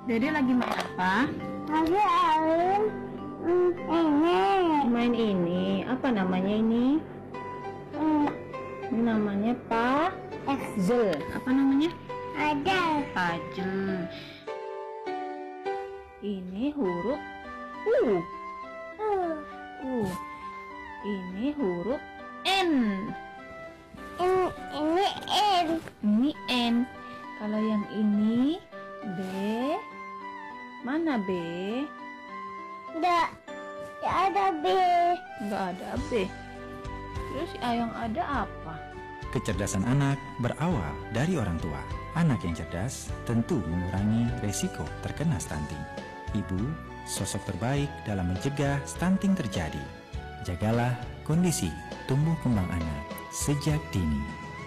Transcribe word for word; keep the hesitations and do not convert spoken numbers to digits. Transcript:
Dede lagi main apa? Lagi main ini. Main ini. Apa namanya ini? Hmm, Ini namanya puzzle. Apa namanya? ada. Puzzle. Ini huruf U. Uh, U. Ini huruf N. ini ini N. Ini N. Kalau yang ini B. Mana B? Enggak. Enggak ada B. Nggak ada B. Terus yang ada apa? Kecerdasan anak berawal dari orang tua. Anak yang cerdas tentu mengurangi resiko terkena stunting. Ibu, sosok terbaik dalam mencegah stunting terjadi. Jagalah kondisi tumbuh kembang anak sejak dini.